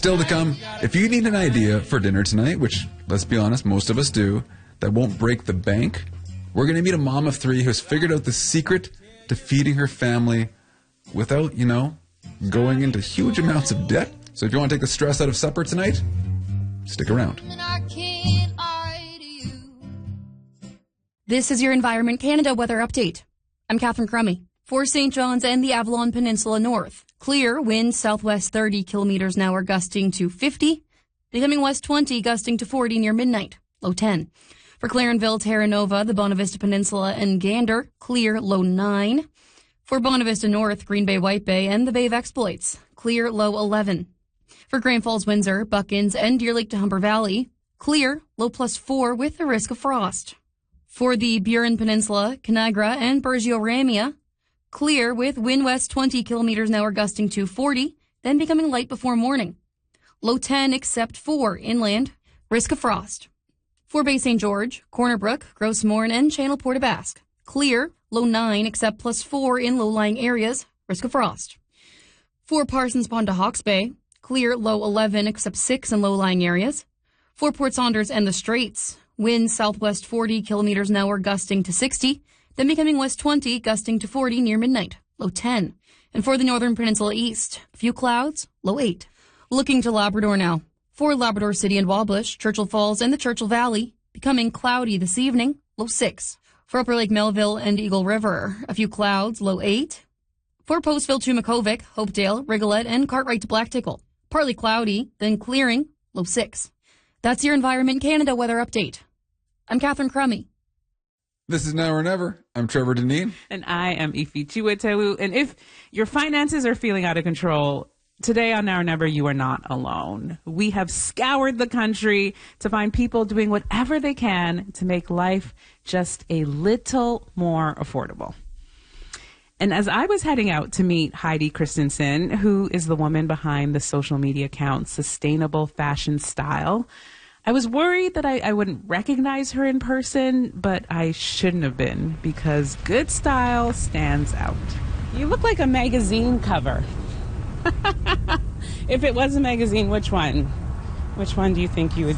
Still to come, if you need an idea for dinner tonight, which, let's be honest, most of us do, that won't break the bank, we're going to meet a mom of 3 who's figured out the secret to feeding her family without, going into huge amounts of debt. So if you want to take the stress out of supper tonight, stick around. This is your Environment Canada weather update. I'm Catherine Crummy. For St. John's and the Avalon Peninsula North, clear, winds southwest 30 kilometers an hour gusting to 50, becoming west 20 gusting to 40 near midnight, low 10. For Clarenville, Terra Nova, the Bonavista Peninsula and Gander, clear, low 9. For Bonavista North, Green Bay, White Bay and the Bay of Exploits, clear, low 11. For Grand Falls, Windsor, Buckins and Deer Lake to Humber Valley, clear, low +4 with the risk of frost. For the Burin Peninsula, Canagra and Burgeo-Ramia, clear with wind west 20 kilometers an hour gusting to 40, then becoming light before morning. Low 10 except for inland, risk of frost. For Bay St. George, Corner Brook, Gros Morne and Channel Port aux Basques, clear, low 9 except +4 in low-lying areas, risk of frost. For Parsons Pond to Hawke's Bay, clear, low 11 except 6 in low-lying areas. For Port Saunders and the Straits, winds southwest 40 kilometers an hour gusting to 60, then becoming west 20 gusting to 40 near midnight, low 10. And for the Northern Peninsula East, a few clouds, low 8. Looking to Labrador now. For Labrador City and Wabush, Churchill Falls and the Churchill Valley, becoming cloudy this evening, low 6. For Upper Lake Melville and Eagle River, a few clouds, low 8. For Postville to Makovic, Hopedale, Rigolet and Cartwright to Blacktickle, partly cloudy, then clearing, low 6. That's your Environment Canada weather update. I'm Catherine Crummy. This is Now or Never. I'm Trevor Deneen. And I am Ifi Chiwetelu. And if your finances are feeling out of control, today on Now or Never, you are not alone. We have scoured the country to find people doing whatever they can to make life just a little more affordable. And as I was heading out to meet Heidi Christensen, who is the woman behind the social media account Sustainable Fashion Style, I was worried that I wouldn't recognize her in person, but I shouldn't have been because good style stands out. You look like a magazine cover. If it was a magazine, which one? Which one do you think you would